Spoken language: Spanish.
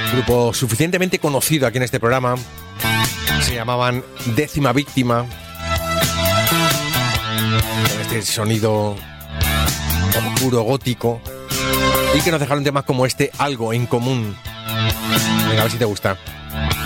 Grupo suficientemente conocido aquí en este programa. Se llamaban Décima Víctima. Con este sonido oscuro, gótico. Y que nos dejaron temas como este, Algo en Común. Venga, a ver si te gusta.